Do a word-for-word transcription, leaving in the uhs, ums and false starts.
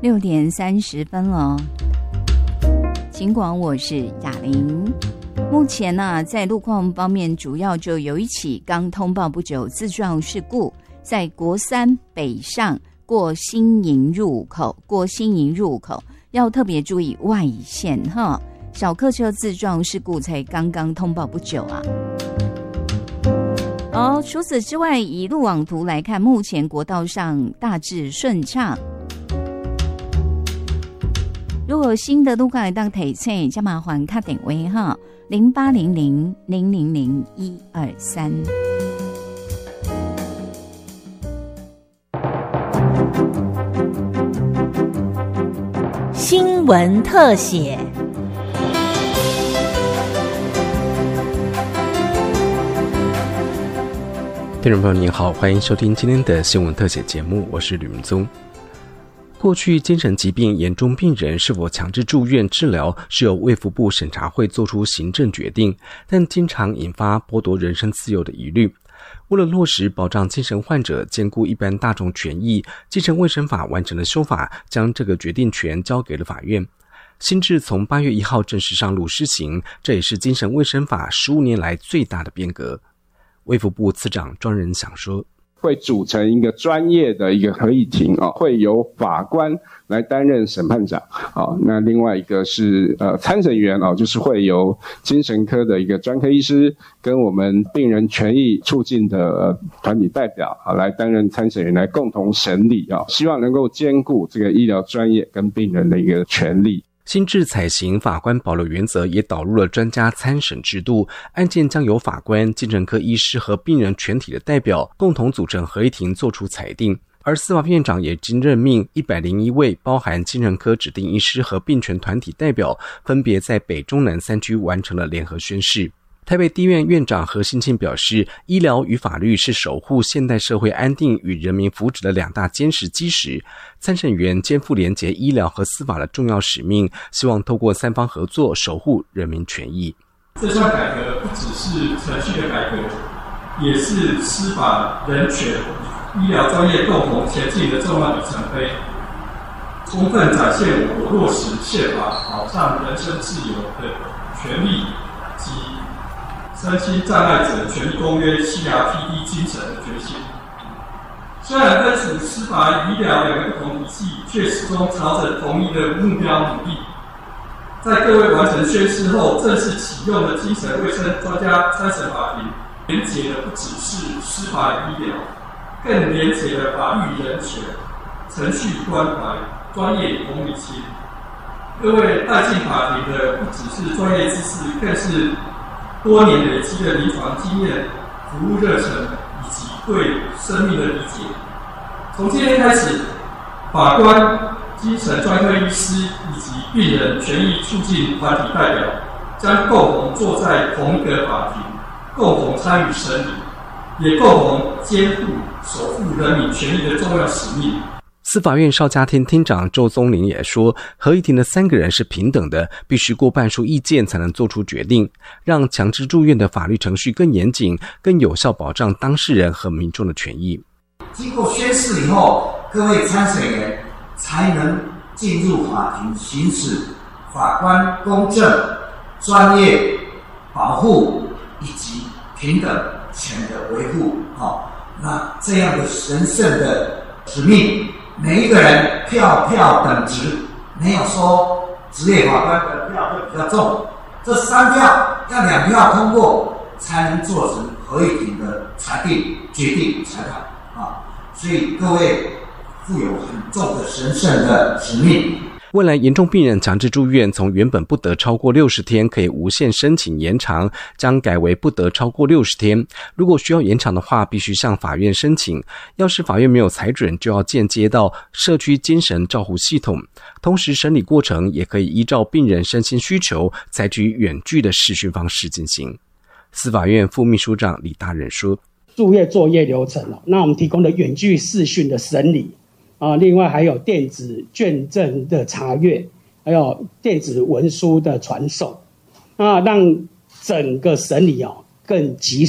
六点三十分了，尽管我是雅玲。目前呢、啊，在路况方面，主要就有一起刚通报不久自撞事故，在国三北上过新营入口，过新营入口要特别注意外线哈。小客车自撞事故才刚刚通报不久啊。哦，除此之外，以路网图来看，目前国道上大致顺畅。如果有新的路况来当提醒，就麻烦打电话哈，零八零零零零零一二三。 新闻特写。 听众朋友您好，欢迎收听今天的新闻特写节目，我是吕明宗。过去精神疾病严重病人是否强制住院治疗是由卫福部审查会做出行政决定，但经常引发剥夺人身自由的疑虑。为了落实保障精神患者兼顾一般大众权益，精神卫生法完成了修法，将这个决定权交给了法院。新制从八月一号正式上路施行，这也是精神卫生法十五年来最大的变革。卫福部次长庄仁祥说， 会组成一个专业的一个合议庭啊，会由法官来担任审判长啊。那另外一个是呃参审员啊，就是会由精神科的一个专科医师跟我们病人权益促进的团体代表啊来担任参审员，来共同审理啊，希望能够兼顾这个医疗专业跟病人的一个权利。 新制采行法官保留原则，也导入了专家参审制度，案件将由法官、精神科医师和病人全体的代表共同组成合议庭作出裁定。而司法院长也经任命一百零一位包含精神科指定医师和病权团体代表，分别在北中南三区完成了联合宣誓。台北地院院长何信庆表示，医疗与法律是守护现代社会安定与人民福祉的两大坚实基石。参审员肩负连结医疗和司法的重要使命，希望透过三方合作守护人民权益。 这项改革不只是程序的改革，也是司法、人权、医疗专业共同前进的重要里程碑，充分展现我国落实宪法保障人身自由的权利及身心障碍者权利公约 C R P D 精神的决心。虽然分属司法与医疗两个不同体系，却始终朝着同一的目标努力。在各位完成宣誓后，正式启用的精神卫生专家参审法庭，连结的不只是司法与医疗，更连结了法律与人权、程序与关怀、专业与同理心。各位带进法庭的不只是专业知识，更是多年累积的临床经验、服务热忱以及对生命的理解。从今天开始，法官、精神专科医师以及病人权益促进团体代表将共同坐在同一个法庭，共同参与审理，也共同肩负守护人民权益的重要使命。 司法院少家厅厅长周宗麟也说，合议庭的三个人是平等的，必须过半数意见才能做出决定，让强制住院的法律程序更严谨，更有效保障当事人和民众的权益。 经过宣誓以后，各位参审员才能进入法庭行使法官公正、专业、保护以及平等权的维护。好，那这样的神圣的使命，每一个人票票等值，没有说职业法官的票会比较重，这三票要两票通过，才能做成合议庭的裁定、决定、裁判啊！所以各位负有很重的神圣的使命。 未来严重病人强制住院从原本不得超过六十天可以无限申请延长，将改为不得超过六十天。如果需要延长的话，必须向法院申请，要是法院没有裁准，就要间接到社区精神照护系统。同时审理过程也可以依照病人身心需求，采取远距的视讯方式进行。司法院副秘书长李大仁说， 住院作业流程，那我们提供的远距视讯的审理啊，另外还有电子卷证的查阅，还有电子文书的传送，那让整个审理哦更及